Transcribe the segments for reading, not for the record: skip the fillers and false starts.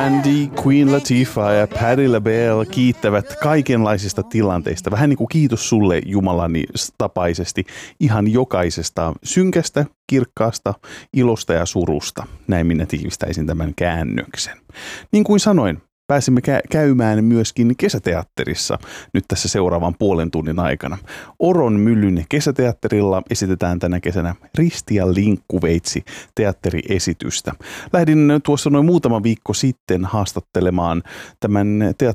Brandy, Queen Latifah ja Patti LaBelle kiittävät kaikenlaisista tilanteista. Vähän niin kuin kiitos sulle Jumalani tapaisesti ihan jokaisesta synkästä, kirkkaasta, ilosta ja surusta. Näin minä tiivistäisin tämän käännöksen. Niin kuin sanoin, pääsimme käymään myöskin kesäteatterissa nyt tässä seuraavan puolen tunnin aikana. Oron myllyn kesäteatterilla esitetään tänä kesänä Risti ja Linkkuveitsi teatteriesitystä. Lähdin tuossa noin muutama viikko sitten haastattelemaan tämän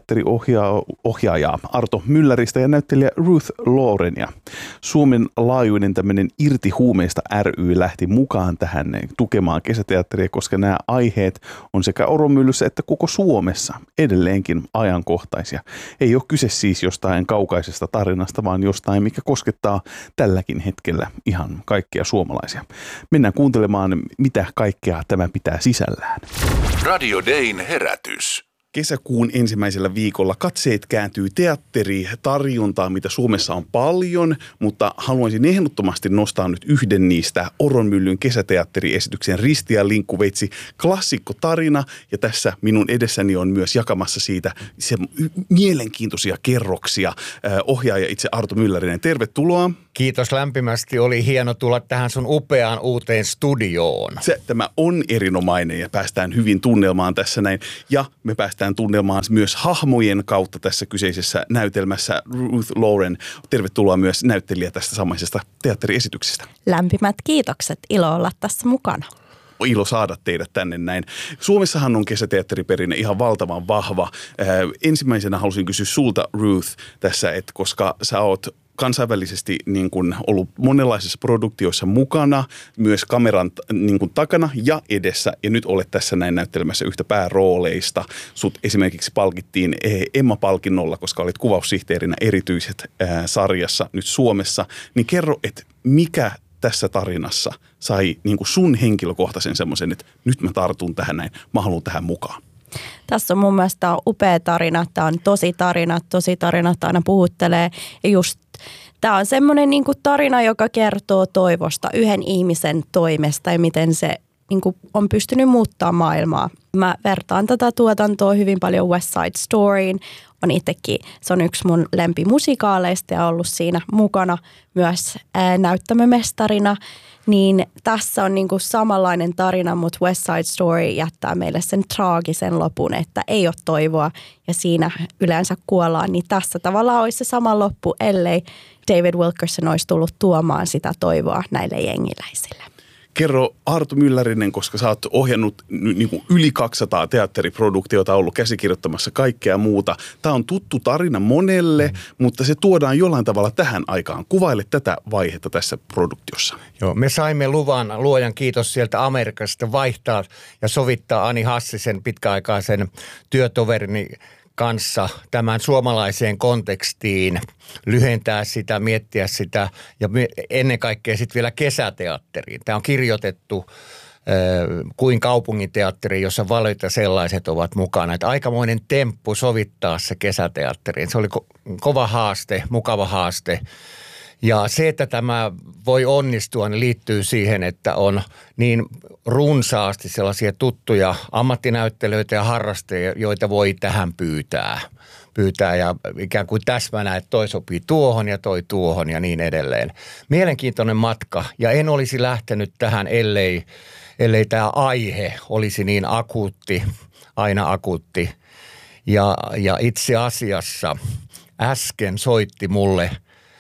teatteriohjaajaa Arto Mylläristä ja näyttelijä Ruth Laurenia. Suomen laajuinen tämmöinen Irti huumeista ry lähti mukaan tähän tukemaan kesäteatteria, koska nämä aiheet on sekä Oron myllyssä että koko Suomessa edelleenkin ajankohtaisia. Ei ole kyse siis jostain kaukaisesta tarinasta, vaan jostain, mikä koskettaa tälläkin hetkellä ihan kaikkia suomalaisia. Mennään kuuntelemaan, mitä kaikkea tämä pitää sisällään. Radio Dayn herätys. Kesäkuun ensimmäisellä viikolla katseet kääntyy teatteritarjontaan, mitä Suomessa on paljon, mutta haluaisin ehdottomasti nostaa nyt yhden niistä Oron myllyn kesäteatteriesityksen Risti ja Linkkuveitsi klassikkotarina. Ja tässä minun edessäni on myös jakamassa siitä mielenkiintoisia kerroksia ohjaaja itse Arto Myllärinen. Tervetuloa. Kiitos lämpimästi. Oli hieno tulla tähän sun upeaan uuteen studioon. Tämä on erinomainen ja päästään hyvin tunnelmaan tässä näin. Ja me päästään tunnelmaan myös hahmojen kautta tässä kyseisessä näytelmässä. Ruth Lauren, tervetuloa myös näyttelijä tästä samaisesta teatteriesityksestä. Lämpimät kiitokset. Ilo olla tässä mukana. Ilo saada teidät tänne näin. Suomessahan on kesäteatteriperinne ihan valtavan vahva. Ensimmäisenä halusin kysyä sulta, Ruth, tässä, että koska sä oot kansainvälisesti niin kuin ollut monenlaisissa produktioissa mukana, myös kameran niin kuin takana ja edessä, ja nyt olet tässä näin näyttelemässä yhtä päärooleista. Sut esimerkiksi palkittiin Emma-palkinnolla, koska olit kuvaussihteerinä erityiset sarjassa nyt Suomessa. Niin kerro, että mikä tässä tarinassa sai niin kuin sun henkilökohtaisen semmoisen, että nyt mä tartun tähän näin, mä haluan tähän mukaan? Tässä on mun mielestä upea tarina. Tämä on tosi tarinat aina puhuttelee. Ja just tämä on semmoinen niin kuin tarina, joka kertoo toivosta yhden ihmisen toimesta ja miten se niin kuin on pystynyt muuttaa maailmaa. Mä vertaan tätä tuotantoa hyvin paljon West Side Storyin. On itsekin, se on yksi mun lempimusikaaleista ja ollut siinä mukana myös näyttämömestarina. Niin tässä on niinku samanlainen tarina, mutta West Side Story jättää meille sen traagisen lopun, että ei ole toivoa ja siinä yleensä kuollaan. Niin tässä tavallaan olisi se sama loppu, ellei David Wilkerson olisi tullut tuomaan sitä toivoa näille jengiläisille. Kerro Arto Myllärinen, koska sä oot ohjannut niin kuin yli 200 teatteriproduktiota, ollut käsikirjoittamassa kaikkea muuta. Tämä on tuttu tarina monelle, mutta se tuodaan jollain tavalla tähän aikaan. Kuvaile tätä vaihetta tässä produktiossa. Joo, me saimme luvan, luojan kiitos sieltä Amerikasta, vaihtaa ja sovittaa Ani Hassisen pitkäaikaisen työtoverini kanssa tämän suomalaiseen kontekstiin, lyhentää sitä, miettiä sitä ja ennen kaikkea sitten vielä kesäteatteriin. Tämä on kirjoitettu kuin kaupunginteatteri, jossa valita sellaiset ovat mukana. Että aikamoinen temppu sovittaa se kesäteatteriin. Se oli kova haaste, mukava haaste. Ja se, että tämä voi onnistua, niin liittyy siihen, että on niin runsaasti sellaisia tuttuja ammattinäyttelijöitä ja harrastajia, joita voi tähän pyytää ja ikään kuin täsmänä, että toi sopii tuohon ja toi tuohon ja niin edelleen. Mielenkiintoinen matka ja en olisi lähtenyt tähän, ellei tämä aihe olisi niin akuutti, aina akuutti. Ja itse asiassa äsken soitti mulle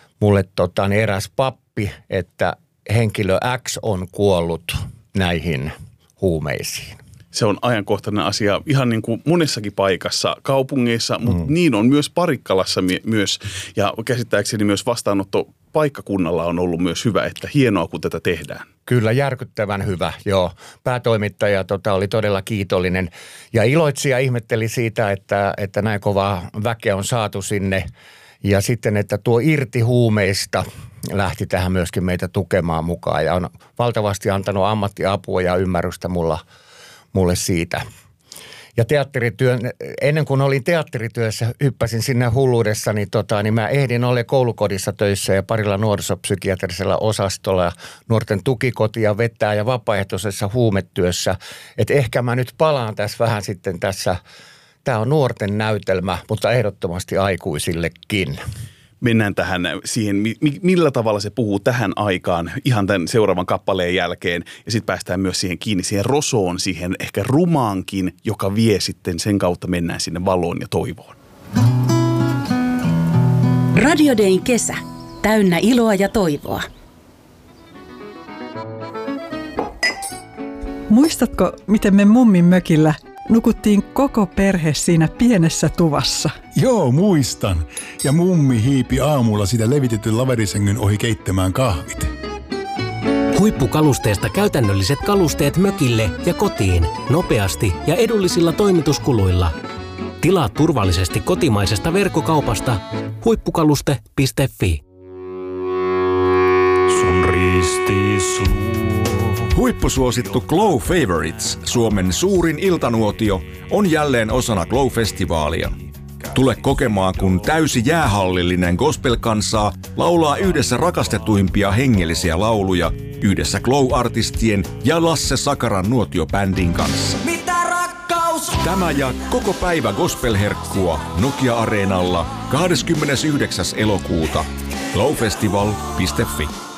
eräs pappi, että henkilö X on kuollut näihin huumeisiin. Se on ajankohtainen asia ihan niin kuin monessakin paikassa, kaupungeissa, mutta niin on myös Parikkalassa myös. Ja käsittääkseni myös vastaanottopaikkakunnalla on ollut myös hyvä, että hienoa kun tätä tehdään. Kyllä, järkyttävän hyvä, joo. Päätoimittaja oli todella kiitollinen ja iloitsi ja ihmetteli siitä, että näin kovaa väkeä on saatu sinne. Ja sitten, että tuo Irti huumeista lähti tähän myöskin meitä tukemaan mukaan ja on valtavasti antanut ammattiapua ja ymmärrystä mulle siitä. Ja ennen kuin olin teatterityössä, hyppäsin sinne hulluudessani, niin mä ehdin olla koulukodissa töissä ja parilla nuorisopsykiatrisella osastolla ja nuorten tukikotia vetää ja vapaaehtoisessa huumetyössä. Että ehkä mä nyt palaan tässä vähän sitten tässä. Tämä on nuorten näytelmä, mutta ehdottomasti aikuisillekin. Mennään tähän siihen, millä tavalla se puhuu tähän aikaan ihan tämän seuraavan kappaleen jälkeen. Ja sitten päästään myös siihen kiinni, siihen rosoon, siihen ehkä rumaankin, joka vie sitten sen kautta mennään sinne valoon ja toivoon. Radio Dayn kesä. Täynnä iloa ja toivoa. Muistatko, miten me mummin mökillä nukuttiin koko perhe siinä pienessä tuvassa? Joo, muistan. Ja mummi hiipi aamulla sitä levitetyn laverisängyn ohi keittämään kahvit. Huippukalusteesta käytännölliset kalusteet mökille ja kotiin. Nopeasti ja edullisilla toimituskuluilla. Tilaa turvallisesti kotimaisesta verkkokaupasta huippukaluste.fi. Sun ristis Huippusuosittu Glow Favorites, Suomen suurin iltanuotio, on jälleen osana Glow-festivaalia. Tule kokemaan, kun täysi jäähallillinen gospel-kansaa laulaa yhdessä rakastetuimpia hengellisiä lauluja yhdessä Glow-artistien ja Lasse Sakaran nuotiobändin kanssa. Mitä rakkaus? Tämä ja koko päivä gospel-herkkua Nokia-areenalla 29. elokuuta glowfestival.fi.